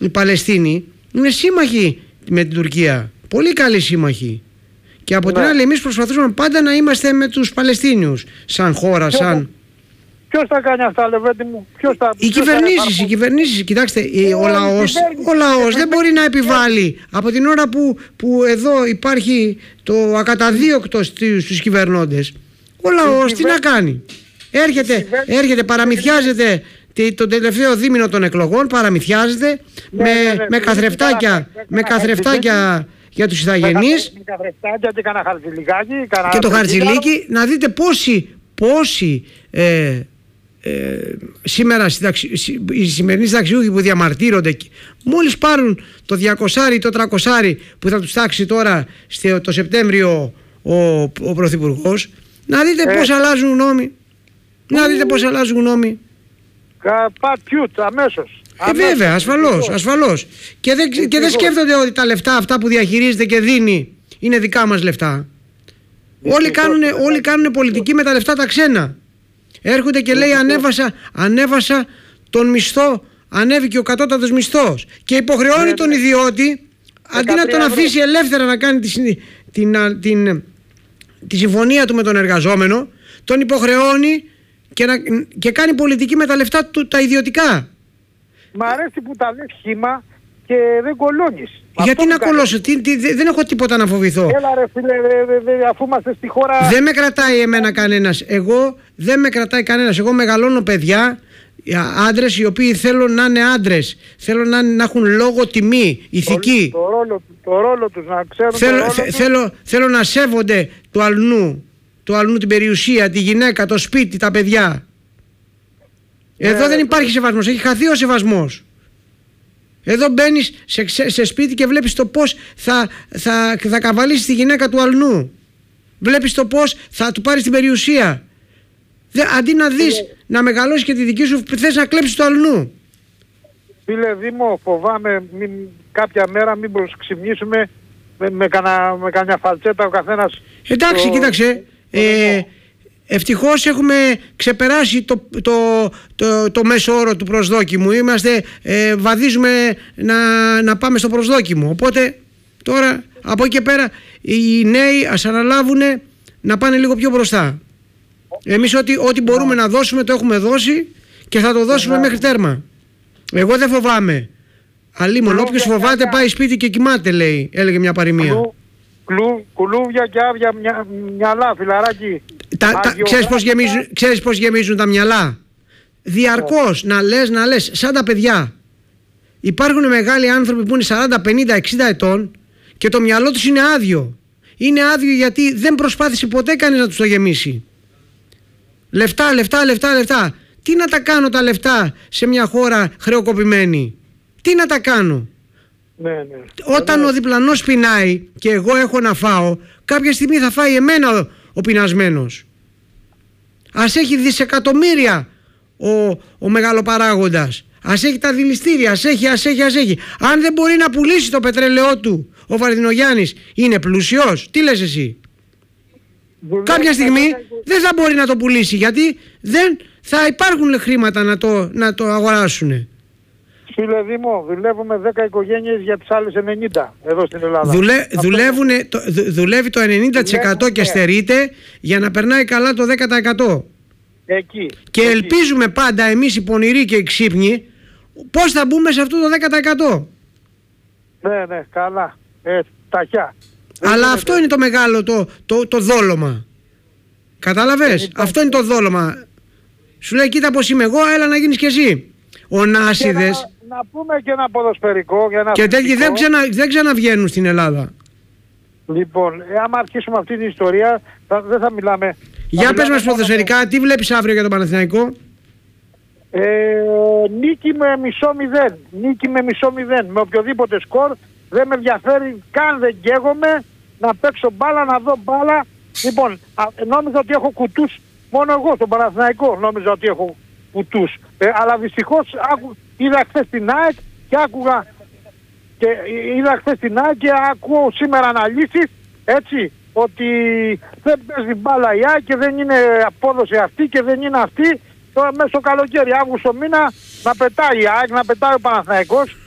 οι Παλαιστίνοι είναι σύμμαχοι με την Τουρκία. Πολύ καλοί σύμμαχοι. Και από την άλλη εμείς προσπαθούμε πάντα να είμαστε με τους Παλαιστίνιους σαν χώρα, Ποιος θα κάνει αυτά, Λεβέντη μου? Οι κυβερνήσεις. Κοιτάξτε, ο λαός δεν μπορεί να επιβάλλει από την ώρα που εδώ υπάρχει το ακαταδίωκτο στους κυβερνώντες. Ο λαός τι να κάνει? Έρχεται, παραμυθιάζεται τον τελευταίο δίμηνο των εκλογών, παραμυθιάζεται με καθρεφτάκια για τους Ιθαγενείς με καθρεφτάκια και κανένα χαρτζηλικάκι και το χαρτζηλίκι. Να δείτε πόσοι σήμερα οι σημερινοί συνταξιούχοι που διαμαρτύρονται, μόλις πάρουν το 200 ή το 300 που θα τους τάξει τώρα το Σεπτέμβριο ο Πρωθυπουργός, να δείτε πώς αλλάζουν νόμοι. Να δείτε πώς αλλάζουν νόμοι. Πατιούτ, αμέσως. Βέβαια, ασφαλώς. Και δεν σκέφτονται ότι τα λεφτά αυτά που διαχειρίζεται και δίνει είναι δικά μας λεφτά. Όλοι κάνουν πολιτική με τα λεφτά τα ξένα. Έρχονται και λέει ανέβασα τον μισθό, ανέβηκε ο κατώτατος μισθός και υποχρεώνει τον ιδιώτη, αντί να τον αφήσει ελεύθερα να κάνει τη συμφωνία του με τον εργαζόμενο, τον υποχρεώνει και κάνει πολιτική με τα λεφτά του τα ιδιωτικά. Μ' αρέσει που τα λες χύμα και δεν κολώνεις. Γιατί να κολλώσω, δεν έχω τίποτα να φοβηθώ. Έλα ρε φίλε, αφού είμαστε στη χώρα... Δεν με κρατάει εμένα κανένας. Δεν με κρατάει κανένας. Εγώ μεγαλώνω παιδιά, άντρες οι οποίοι θέλουν να είναι άντρες. Θέλουν να έχουν λόγο, τιμή, ηθική. Το ρόλο τους, να ξέρουν θέλω να σέβονται του αλλού την περιουσία, τη γυναίκα, το σπίτι, τα παιδιά. Εδώ δεν υπάρχει σεβασμός, έχει χαθεί ο σεβασμός. Εδώ μπαίνεις σε σπίτι και βλέπεις το πώς θα καβαλήσεις τη γυναίκα του αλλού. Βλέπεις το πώς θα του πάρεις την περιουσία. Αντί να δεις να μεγαλώσεις και τη δική σου, θες να κλέψεις το αλλού. Φίλε Δήμο, φοβάμαι κάποια μέρα μήπως ξυπνήσουμε με κανένα φαλτσέτα ο καθένας. Εντάξει, κοίταξε. Ευτυχώς έχουμε ξεπεράσει το μέσο όρο του προσδόκιμου. Βαδίζουμε να πάμε στο προσδόκιμο. Οπότε τώρα από εκεί και πέρα οι νέοι ας αναλάβουν να πάνε λίγο πιο μπροστά. Εμείς ό,τι μπορούμε να δώσουμε το έχουμε δώσει και θα το δώσουμε μέχρι τέρμα. Εγώ δεν φοβάμαι. Αλλήμον, όποιος φοβάται πάει σπίτι και κοιμάται, έλεγε μια παροιμία. Κουλούβια και άδεια μυαλά, φιλαράκι. Ξέρεις πως γεμίζουν τα μυαλά? Διαρκώς να λες σαν τα παιδιά. Υπάρχουν μεγάλοι άνθρωποι που είναι 40, 50, 60 ετών και το μυαλό τους είναι άδειο. Είναι άδειο γιατί δεν προσπάθησε ποτέ κανείς να τους το γεμίσει. Λεφτά. Τι να τα κάνω τα λεφτά σε μια χώρα χρεοκοπημένη? Τι να τα κάνω? Ναι. Όταν ο διπλανός πεινάει και εγώ έχω να φάω, κάποια στιγμή θα φάει εμένα ο πεινασμένος. Ας έχει δισεκατομμύρια ο μεγαλοπαράγοντας, ας έχει τα δηληστήρια, ας έχει. Αν δεν μπορεί να πουλήσει το πετρέλαιό του ο Βαρδινογιάννης, είναι πλούσιος? Τι λες εσύ? Κάποια στιγμή δεν θα μπορεί να το πουλήσει γιατί δεν θα υπάρχουν χρήματα να το αγοράσουν. Φίλε Δήμο, δουλεύουμε 10 οικογένειες για τις άλλες 90 εδώ στην Ελλάδα. Δουλεύει το 90% και στερείται για να περνάει καλά το 10%. Εκεί. Και ελπίζουμε πάντα εμείς οι πονηροί και οι ξύπνοι πώς θα μπούμε σε αυτό το 10%. Ναι, καλά. Ταχιά. Αλλά αυτό είναι το μεγάλο το δόλωμα. Κατάλαβες? Αυτό είναι το δόλωμα. Σου λέει κοίτα πως είμαι εγώ, έλα να γίνεις κι εσύ. Ο Νάσιδες. Να πούμε και ένα ποδοσφαιρικό. Και τέτοιοι δεν ξαναβγαίνουν στην Ελλάδα. Λοιπόν, άμα αρχίσουμε αυτή την ιστορία δεν θα μιλάμε. Για πες μας ποδοσφαιρικά, τι βλέπεις αύριο για τον Παναθηναϊκό? Νίκη με μισό μηδέν. Με οποιοδήποτε σκορ δεν με ενδιαφέρει καν, δεν καίγομαι. Να παίξω μπάλα, να δω μπάλα. Λοιπόν, νόμιζα ότι έχω κουτούς. Μόνο εγώ στον Παναθηναϊκό νόμιζα ότι έχω κουτούς. Αλλά δυστυχώς είδα χθες την ΑΕΚ και άκουγα και ακούω σήμερα αναλύσεις, έτσι, ότι δεν παίζει μπάλα η ΑΕΚ και δεν είναι απόδοση αυτή και δεν είναι αυτή. Τώρα μέσα στο καλοκαίρι, Αύγουστο μήνα, να πετάει η ΑΕΚ, να πετάει ο Παναθηναϊκός.